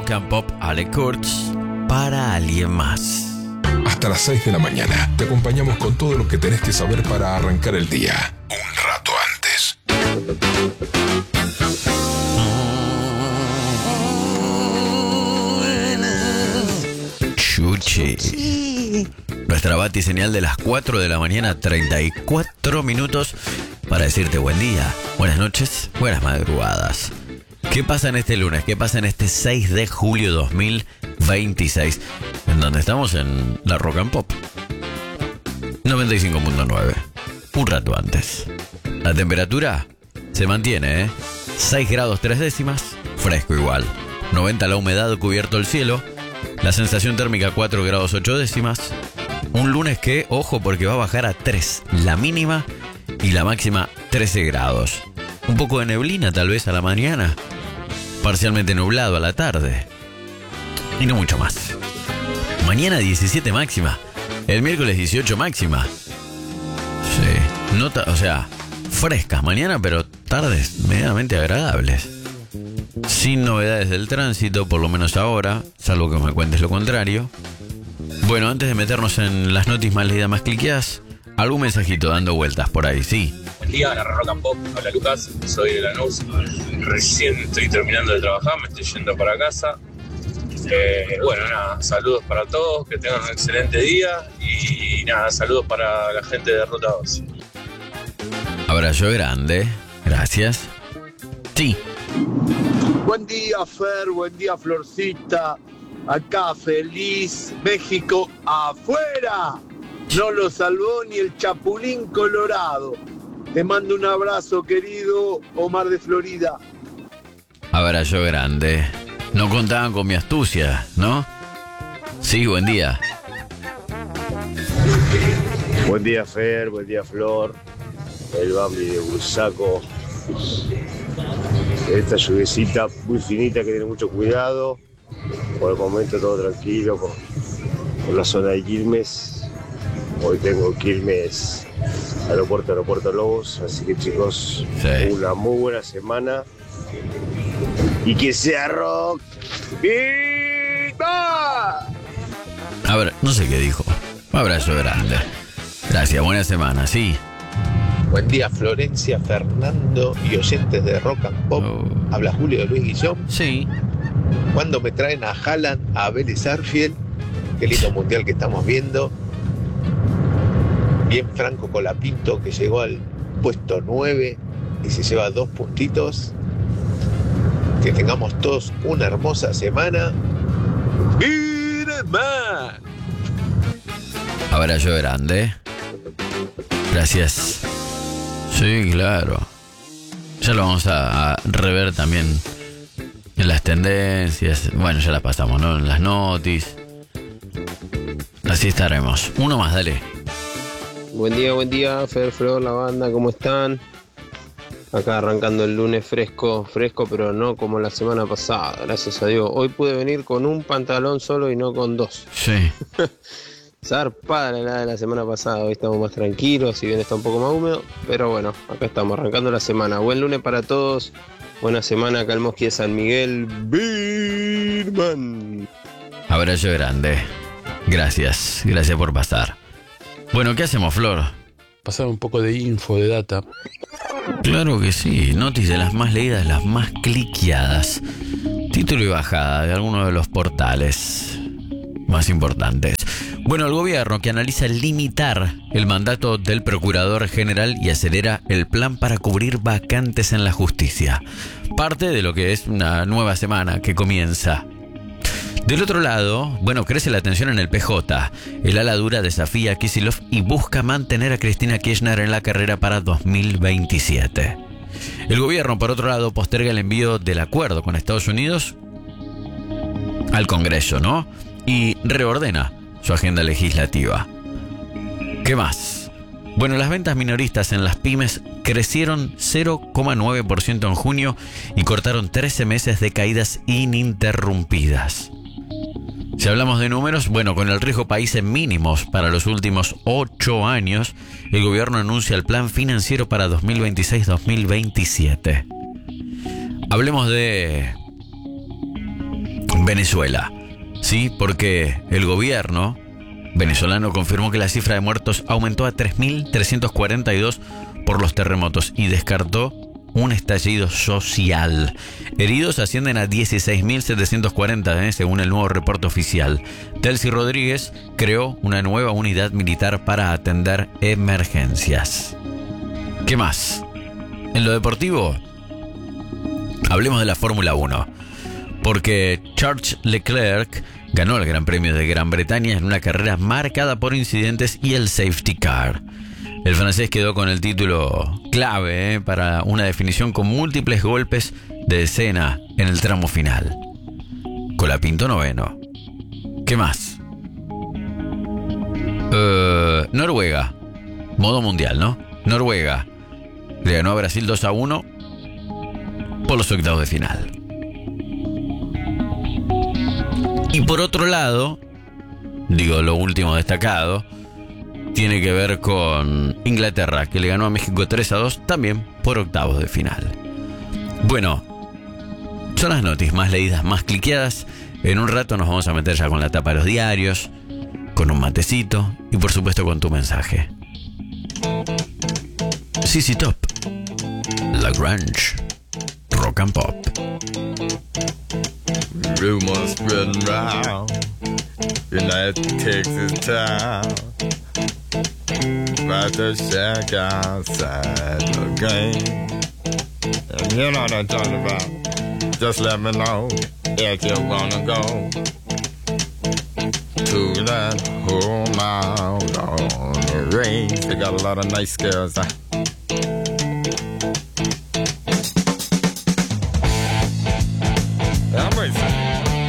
Rock and Pop, Ale Kurtz, para alguien más. Hasta las 6 de la mañana te acompañamos con todo lo que tenés que saber para arrancar el día. Un rato antes. Chuchi. Nuestra batiseñal de las 4 de la mañana, 34 minutos para decirte buen día, buenas noches, buenas madrugadas. ¿Qué pasa en este lunes? ¿Qué pasa en este 6 de julio 2026? En donde estamos en la Rock and Pop 95.9. Un rato antes. La temperatura se mantiene, 6 grados 3 décimas, fresco igual. 90 la humedad, cubierto el cielo. La sensación térmica 4 grados 8 décimas. Un lunes que, ojo, porque va a bajar a 3 la mínima y la máxima 13 grados. Un poco de neblina tal vez a la mañana. Parcialmente nublado a la tarde. Y no mucho más. Mañana 17 máxima. El miércoles 18 máxima. Sí. Frescas mañana, pero tardes medianamente agradables. Sin novedades del tránsito, por lo menos ahora, salvo que me cuentes lo contrario. Bueno, antes de meternos en las noticias más leídas, más cliqueadas, algún mensajito dando vueltas por ahí, sí. Buen día, la Rock and Pop. Hola Lucas, soy de Lanús. Recién estoy terminando de trabajar, me estoy yendo para casa. Saludos para todos, que tengan un excelente día. Y nada, saludos para la gente de Ruta 2. Abrazo grande, gracias. Sí. Buen día, Fer, buen día, Florcita. Acá feliz, México afuera. No lo salvó ni el Chapulín Colorado. Te mando un abrazo, querido Omar de Florida. Abrazo grande. No contaban con mi astucia, ¿no? Sí, buen día. Buen día, Fer, buen día, Flor. El Bambi de Bursaco. Esta lluviecita muy finita que tiene mucho cuidado. Por el momento todo tranquilo con la zona de Quilmes. Hoy tengo Quilmes, aeropuerto Lobos. Así que chicos, sí. Una muy buena semana. Y que sea rock. ¡Viva! A ver, no sé qué dijo. Un abrazo grande. Gracias, buena semana, sí. Buen día, Florencia, Fernando y oyentes de Rock and Pop. Habla Julio de Luis Guillón. Sí. ¿Cuándo me traen a Haaland, a Vélez Arfield? Qué lindo mundial que estamos viendo. Bien Franco Colapinto, que llegó al puesto 9 y se lleva 2 puntitos. Que tengamos todos una hermosa semana. ¡Miren más! Abrazo grande. Gracias. Sí, claro. Ya lo vamos a rever también en las tendencias. Bueno, ya las pasamos, ¿no? En las noticias. Así estaremos. Uno más, dale. Buen día, Fer, Flor, la banda, ¿cómo están? Acá arrancando el lunes fresco, pero no como la semana pasada, gracias a Dios. Hoy pude venir con un pantalón solo y no con 2. Sí. Zarpada la de la semana pasada, hoy estamos más tranquilos, si bien está un poco más húmedo, pero bueno, acá estamos arrancando la semana. Buen lunes para todos, buena semana acá al Mosqui de San Miguel, Birman. Abrazo grande, gracias por pasar. Bueno, ¿qué hacemos, Flor? Pasar un poco de info, de data. Claro que sí, noticias de las más leídas, las más cliqueadas. Título y bajada de algunos de los portales más importantes. Bueno, el gobierno que analiza limitar el mandato del procurador general y acelera el plan para cubrir vacantes en la justicia. Parte de lo que es una nueva semana que comienza. Del otro lado, bueno, crece la tensión en el PJ. El ala dura desafía a Kicillof y busca mantener a Cristina Kirchner en la carrera para 2027. El gobierno, por otro lado, posterga el envío del acuerdo con Estados Unidos al Congreso, ¿no? Y reordena su agenda legislativa. ¿Qué más? Bueno, las ventas minoristas en las pymes crecieron 0,9% en junio y cortaron 13 meses de caídas ininterrumpidas. Si hablamos de números, bueno, con el riesgo país en mínimos para los últimos 8 años, el gobierno anuncia el plan financiero para 2026-2027. Hablemos de Venezuela. Sí, porque el gobierno venezolano confirmó que la cifra de muertos aumentó a 3.342 por los terremotos y descartó un estallido social. Heridos ascienden a 16.740, según el nuevo reporte oficial. Delcy Rodríguez creó una nueva unidad militar para atender emergencias. ¿Qué más? En lo deportivo, hablemos de la Fórmula 1. Porque Charles Leclerc ganó el Gran Premio de Gran Bretaña en una carrera marcada por incidentes y el safety car. El francés quedó con el título clave para una definición con múltiples golpes de escena en el tramo final. Colapinto noveno. ¿Qué más? Noruega. Modo mundial, ¿no? Noruega le ganó a Brasil 2-1 por los octavos de final. Y por otro lado, digo, lo último destacado tiene que ver con Inglaterra, que le ganó a México 3-2, también por octavos de final. Bueno, son las noticias más leídas, más cliqueadas. En un rato nos vamos a meter ya con la tapa de los diarios, con un matecito y por supuesto con tu mensaje. ZZ Top, La Grange, Rock and Pop. Rumors spreading round United Texas town about the shack outside the game. And you know what I'm talking about. Just let me know if you wanna go to that home out on the range. They got a lot of nice girls.